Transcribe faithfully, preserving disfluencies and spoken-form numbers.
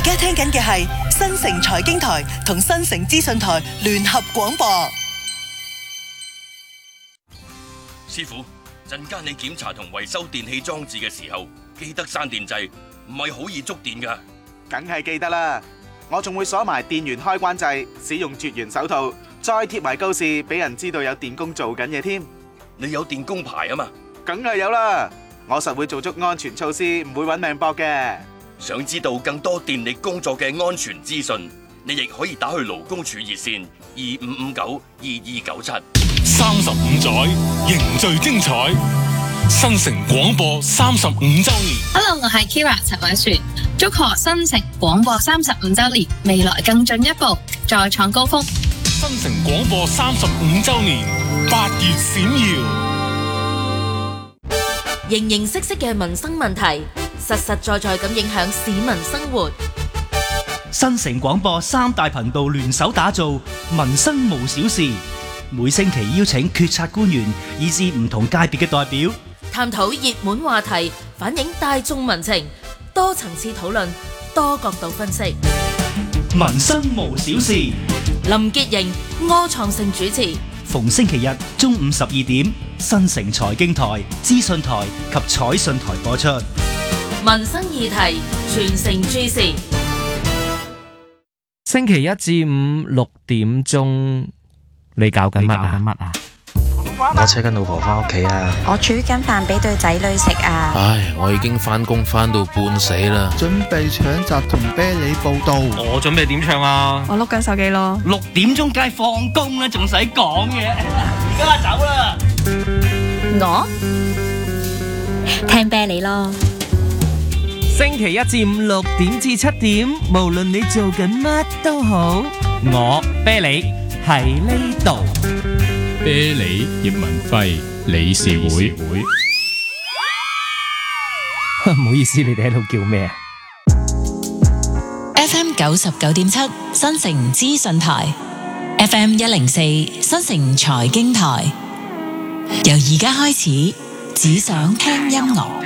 家聽緊嘅係新城財經台同新城資訊台聯合廣播。 師傅，陣間你檢查同維修電器裝置嘅時候，記得閂電掣，唔係好易觸電㗎。 梗係記得啦，我仲會鎖埋電源開關掣，使用絕緣手套，再貼埋告示俾人知道有電工做緊嘢添。 你有電工牌啊嘛？ 梗係有啦，我實會做足安全措施，唔會搵命搏嘅。 想知道更多電力工作嘅安全資訊，你亦可以打去勞工處熱線二五五九二二九七。 三十五載凝聚精彩，新城廣播三十五周年。 Hello， 我係 Kira 陳偉璇，祝賀新城廣播三十五周年，未來更進一步，再創高峰。 新城廣播三十五周年，八月閃耀， 形形色色嘅民生問題，實實在在咁影響市民生活。 新城廣播三大頻道聯手打造民生無小事，每星期邀請決策官員以至唔同界別嘅代表， 探討熱門話題，反映大眾民情，多層次討論，多角度分析。 民生無小事， 林潔瑩、柯創盛主持， 逢星期日中午十二點，新城財經台、資訊台及彩訊台播出。 民生議題，全城注視。 星期一至五六點鐘，你搞緊乜啊？ 我車緊老婆翻屋企啊！ 我煮緊飯俾對仔女食啊！ 唉，我已經翻工翻到半死啦， 準備搶閘同啤梨報到。 我準備點唱啊？ 我碌緊手機咯。 六點鐘梗係放工啦，仲使講嘅？而家走啦！ 我聽啤梨咯。 星期一至五六點至七點，無論你做緊乜都好，我啤梨喺呢度。 啤梨葉文輝理事會， 唔好意思，你哋喺度叫咩啊 ？F M 九十九點七新城資訊台 ，F M 一零四新城財經台，由而家開始，只想聽音樂。